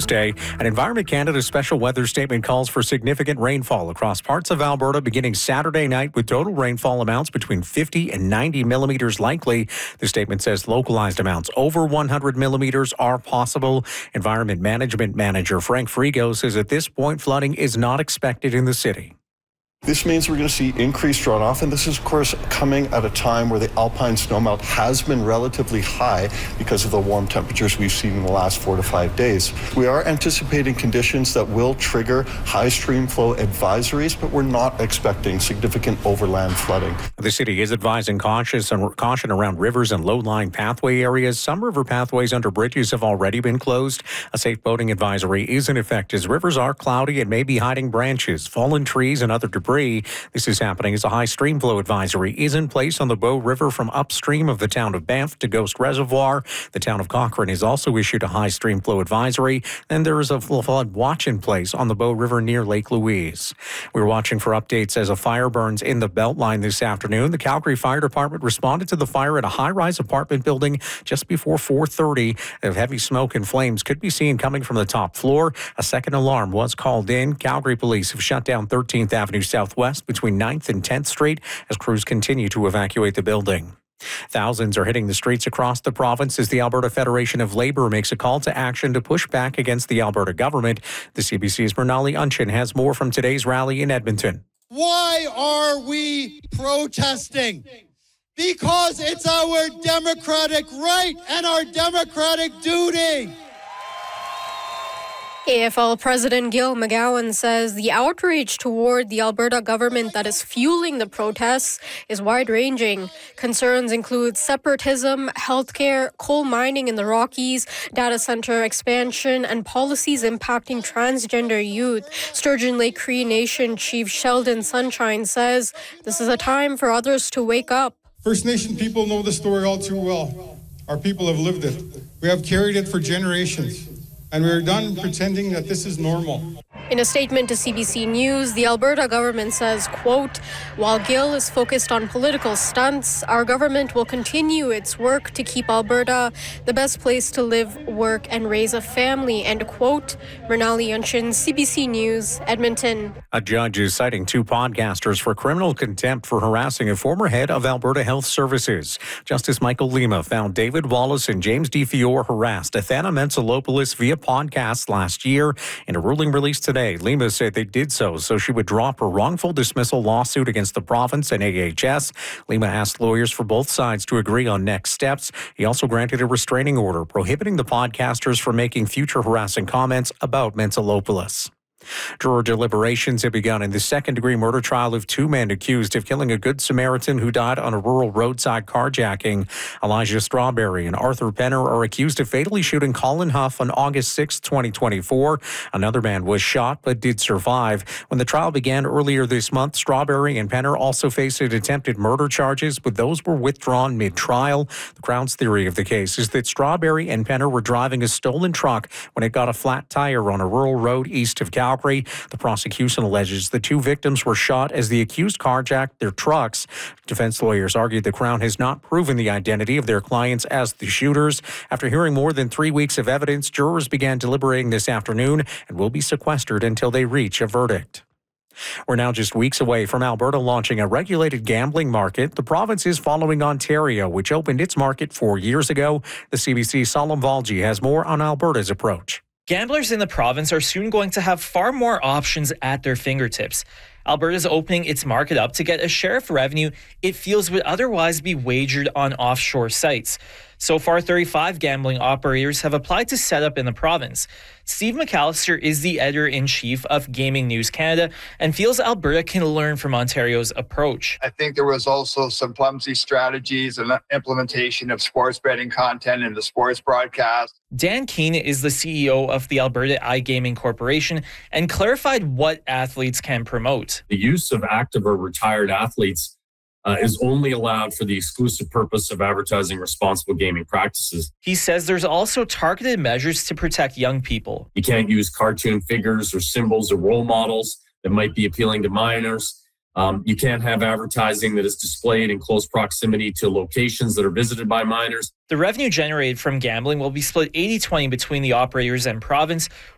Tuesday. An Environment Canada special weather statement calls for significant rainfall across parts of Alberta beginning Saturday night, with total rainfall amounts between 50 and 90 millimeters likely. The statement says localized amounts over 100 millimeters are possible. Environment Management Manager Frank Frigo says at this point flooding is not expected in the city. This means we're going to see increased runoff, and this is, of course, coming at a time where the alpine snowmelt has been relatively high because of the warm temperatures we've seen in the last 4 to 5 days. We are anticipating conditions that will trigger high stream flow advisories, but we're not expecting significant overland flooding. The city is advising caution around rivers and low-lying pathway areas. Some river pathways under bridges have already been closed. A safe boating advisory is in effect as rivers are cloudy and may be hiding branches, fallen trees, and other debris. This is happening as a high stream flow advisory is in place on the Bow River from upstream of the town of Banff to Ghost Reservoir. The town of Cochrane has also issued a high stream flow advisory, and there is a flood watch in place on the Bow River near Lake Louise. We're watching for updates as a fire burns in the Beltline this afternoon. The Calgary Fire Department responded to the fire at a high-rise apartment building just before 4:30. Heavy smoke and flames could be seen coming from the top floor. A second alarm was called in. Calgary police have shut down 13th Avenue Southwest between 9th and 10th Street as crews continue to evacuate the building. Thousands are hitting the streets across the province as the Alberta Federation of Labour makes a call to action to push back against the Alberta government. The CBC's Mrinali Unchin has more from today's rally in Edmonton. Why are we protesting? Because it's our democratic right and our democratic duty. AFL President Gil McGowan says the outrage toward the Alberta government that is fueling the protests is wide-ranging. Concerns include separatism, healthcare, coal mining in the Rockies, data center expansion, and policies impacting transgender youth. Sturgeon Lake Cree Nation Chief Sheldon Sunshine says this is a time for others to wake up. First Nation people know the story all too well. Our people have lived it. We have carried it for generations. And we're done pretending that this is normal. In a statement to CBC News, the Alberta government says, quote, while Gil is focused on political stunts, our government will continue its work to keep Alberta the best place to live, work, and raise a family, end quote. Mrinali Unchin, CBC News, Edmonton. A judge is citing 2 podcasters for criminal contempt for harassing a former head of Alberta Health Services. Justice Michael Lima found David Wallace and James DeFiore harassed Athana Mentzelopoulos via podcast last year. In a ruling released today, Lima said they did so she would drop her wrongful dismissal lawsuit against the province and AHS. Lima asked lawyers for both sides to agree on next steps. He also granted a restraining order prohibiting the podcasters from making future harassing comments about Mentzelopoulos. Juror deliberations have begun in the second-degree murder trial of 2 men accused of killing a Good Samaritan who died on a rural roadside carjacking. Elijah Strawberry and Arthur Penner are accused of fatally shooting Colin Huff on August 6, 2024. Another man was shot but did survive. When the trial began earlier this month, Strawberry and Penner also faced attempted murder charges, but those were withdrawn mid-trial. The Crown's theory of the case is that Strawberry and Penner were driving a stolen truck when it got a flat tire on a rural road east of Calgary. The prosecution alleges the 2 victims were shot as the accused carjacked their trucks. Defense lawyers argued the Crown has not proven the identity of their clients as the shooters. After hearing more than 3 weeks of evidence, jurors began deliberating this afternoon and will be sequestered until they reach a verdict. We're now just weeks away from Alberta launching a regulated gambling market. The province is following Ontario, which opened its market 4 years ago. The CBC's Salam Valji has more on Alberta's approach. Gamblers in the province are soon going to have far more options at their fingertips. Alberta is opening its market up to get a share of revenue it feels would otherwise be wagered on offshore sites. So far, 35 gambling operators have applied to set up in the province. Steve McAllister is the editor-in-chief of Gaming News Canada and feels Alberta can learn from Ontario's approach. I think there was also some clumsy strategies and implementation of sports betting content in the sports broadcast. Dan Keane is the CEO of the Alberta iGaming Corporation and clarified what athletes can promote. The use of active or retired athletes is only allowed for the exclusive purpose of advertising responsible gaming practices. He says there's also targeted measures to protect young people. You can't use cartoon figures or symbols or role models that might be appealing to minors. You can't have advertising that is displayed in close proximity to locations that are visited by minors. The revenue generated from gambling will be split 80-20 between the operators and province,